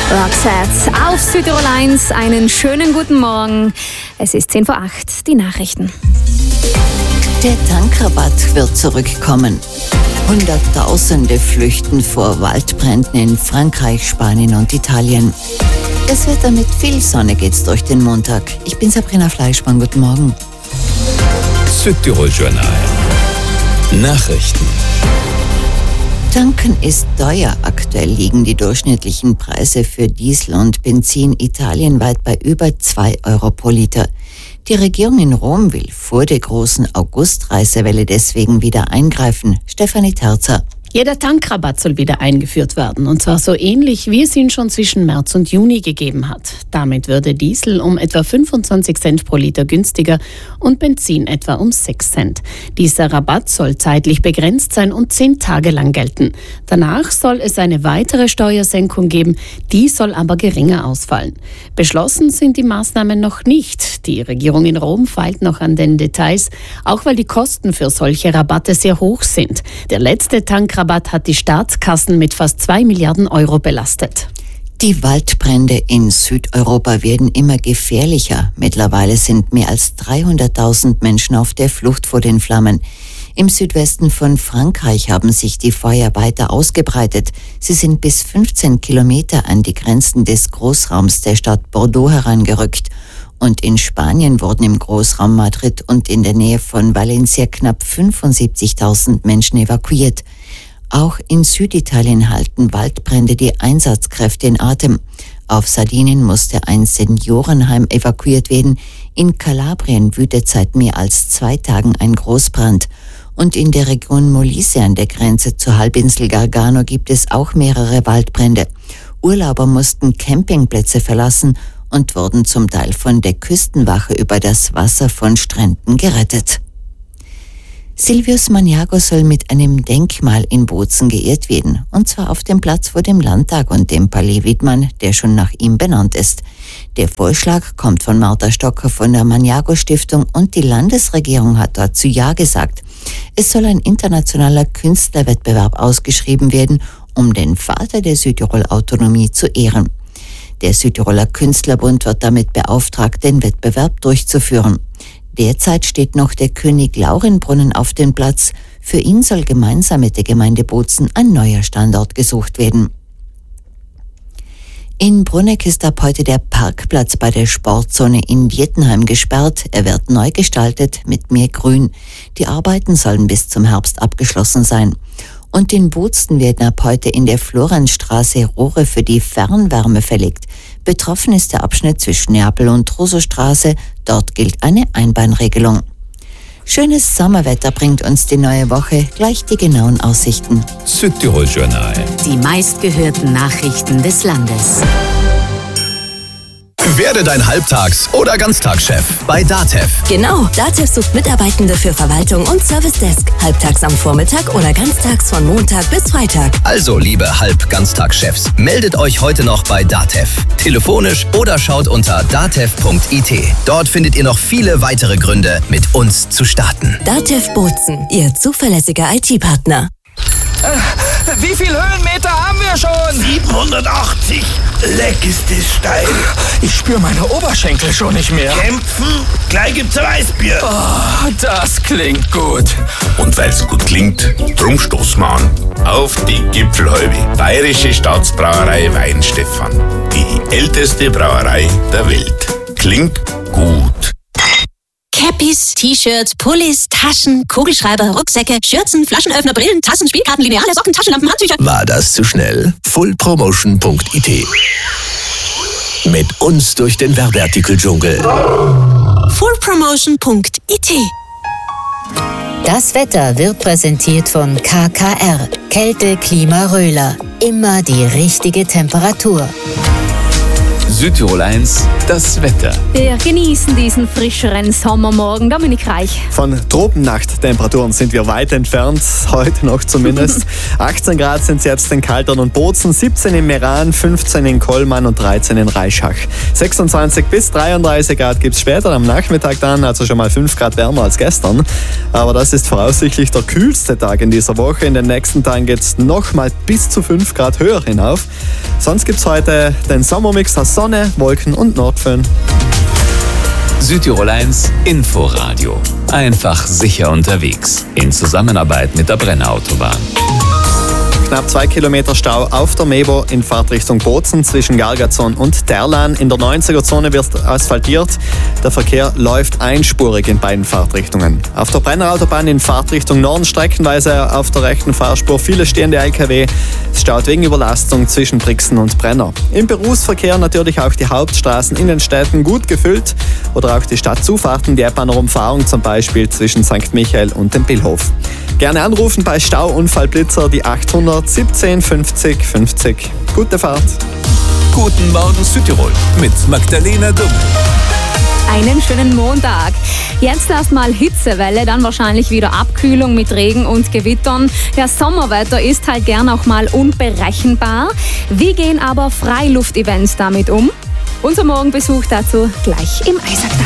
Roxette auf Südtirol 1. Einen schönen guten Morgen. Es ist 7:08 Uhr, die Nachrichten. Der Tankrabatt wird zurückkommen. Hunderttausende flüchten vor Waldbränden in Frankreich, Spanien und Italien. Das Wetter mit viel Sonne geht's durch den Montag. Ich bin Sabrina Fleischmann, guten Morgen. Südtirol Journal. Nachrichten. Tanken ist teuer. Aktuell liegen die durchschnittlichen Preise für Diesel und Benzin italienweit bei über 2 Euro pro Liter. Die Regierung in Rom will vor der großen August-Reisewelle deswegen wieder eingreifen. Stefanie Terzer. Ja, der Tankrabatt soll wieder eingeführt werden, und zwar so ähnlich, wie es ihn schon zwischen März und Juni gegeben hat. Damit würde Diesel um etwa 25 Cent pro Liter günstiger und Benzin etwa um 6 Cent. Dieser Rabatt soll zeitlich begrenzt sein und 10 Tage lang gelten. Danach soll es eine weitere Steuersenkung geben, die soll aber geringer ausfallen. Beschlossen sind die Maßnahmen noch nicht. Die Regierung in Rom feilt noch an den Details, auch weil die Kosten für solche Rabatte sehr hoch sind. Der letzte Tankrabatt hat die Staatskassen mit fast 2 Milliarden Euro belastet. Die Waldbrände in Südeuropa werden immer gefährlicher. Mittlerweile sind mehr als 300.000 Menschen auf der Flucht vor den Flammen. Im Südwesten von Frankreich haben sich die Feuer weiter ausgebreitet. Sie sind bis 15 Kilometer an die Grenzen des Großraums der Stadt Bordeaux herangerückt. Und in Spanien wurden im Großraum Madrid und in der Nähe von Valencia knapp 75.000 Menschen evakuiert. Auch in Süditalien halten Waldbrände die Einsatzkräfte in Atem. Auf Sardinien musste ein Seniorenheim evakuiert werden. In Kalabrien wütet seit mehr als 2 Tagen ein Großbrand. Und in der Region Molise an der Grenze zur Halbinsel Gargano gibt es auch mehrere Waldbrände. Urlauber mussten Campingplätze verlassen und wurden zum Teil von der Küstenwache über das Wasser von Stränden gerettet. Silvius Magnago soll mit einem Denkmal in Bozen geehrt werden, und zwar auf dem Platz vor dem Landtag und dem Palais Widmann, der schon nach ihm benannt ist. Der Vorschlag kommt von Martha Stocker von der Magnago Stiftung und die Landesregierung hat dazu Ja gesagt. Es soll ein internationaler Künstlerwettbewerb ausgeschrieben werden, um den Vater der Südtirol-Autonomie zu ehren. Der Südtiroler Künstlerbund wird damit beauftragt, den Wettbewerb durchzuführen. Derzeit steht noch der König-Lauren-Brunnen auf dem Platz. Für ihn soll gemeinsam mit der Gemeinde Bozen ein neuer Standort gesucht werden. In Bruneck ist ab heute der Parkplatz bei der Sportzone in Dietenheim gesperrt. Er wird neu gestaltet mit mehr Grün. Die Arbeiten sollen bis zum Herbst abgeschlossen sein. Und in Bozen werden ab heute in der Florenzstraße Rohre für die Fernwärme verlegt. Betroffen ist der Abschnitt zwischen Neapel und Rosostraße. Dort gilt eine Einbahnregelung. Schönes Sommerwetter bringt uns die neue Woche. Gleich die genauen Aussichten. Südtirol Journal. Die meistgehörten Nachrichten des Landes. Werde dein Halbtags- oder Ganztagschef bei DATEV. Genau, DATEV sucht Mitarbeitende für Verwaltung und Service Desk. Halbtags am Vormittag oder ganztags von Montag bis Freitag. Also, liebe Halb-Ganztagschefs, meldet euch heute noch bei DATEV. Telefonisch oder schaut unter datev.it. Dort findet ihr noch viele weitere Gründe, mit uns zu starten. DATEV Bozen, Ihr zuverlässiger IT-Partner. Wie viel Höhenmeter haben wir schon? 780. Leck ist das steil. Ich spüre meine Oberschenkel schon nicht mehr. Kämpfen? Gleich gibt's ein Weißbier. Oh, das klingt gut. Und weil's gut klingt, drum stoßen wir an. Auf die Gipfelhalbe. Bayerische Staatsbrauerei Weinstefan. Die älteste Brauerei der Welt. Klingt gut. Cappies, T-Shirts, Pullis, Taschen, Kugelschreiber, Rucksäcke, Schürzen, Flaschenöffner, Brillen, Tassen, Spielkarten, Lineale, Socken, Taschenlampen, Handtücher. War das zu schnell? fullpromotion.it. Mit uns durch den Werbeartikel-Dschungel. fullpromotion.it. Das Wetter wird präsentiert von KKR. Kälte, Klima, Röhler. Immer die richtige Temperatur. Südtirol 1, das Wetter. Wir genießen diesen frischeren Sommermorgen. Dominik Reich. Von Tropennachttemperaturen sind wir weit entfernt, heute noch zumindest. 18 Grad sind es jetzt in Kaltern und Bozen, 17 in Meran, 15 in Kollmann und 13 in Reischach. 26 bis 33 Grad gibt es später am Nachmittag dann, also schon mal 5 Grad wärmer als gestern. Aber das ist voraussichtlich der kühlste Tag in dieser Woche. In den nächsten Tagen geht es nochmal bis zu 5 Grad höher hinauf. Sonst gibt es heute den Sommermix aus Sonne, Wolken und Nordföhn. Südtirol 1, Inforadio. Einfach sicher unterwegs. In Zusammenarbeit mit der Brenner Autobahn. Knapp 2 Kilometer Stau auf der Mebo in Fahrtrichtung Bozen zwischen Gargazon und Terlan. In der 90er-Zone wird asphaltiert. Der Verkehr läuft einspurig in beiden Fahrtrichtungen. Auf der Brennerautobahn in Fahrtrichtung Norden streckenweise auf der rechten Fahrspur viele stehende LKW. Es staut wegen Überlastung zwischen Brixen und Brenner. Im Berufsverkehr natürlich auch die Hauptstraßen in den Städten gut gefüllt oder auch die Stadtzufahrten, die Eppaner Umfahrung zum Beispiel zwischen St. Michael und dem Billhof. Gerne anrufen bei Stauunfallblitzer die 800 17 50 50. Gute Fahrt. Guten Morgen Südtirol mit Magdalena Dumm. Einen schönen Montag. Jetzt erstmal Hitzewelle, dann wahrscheinlich wieder Abkühlung mit Regen und Gewittern. Ja, Sommerwetter ist halt gern auch mal unberechenbar. Wie gehen aber Freiluftevents damit um? Unser Morgenbesuch dazu gleich im Eisacktal.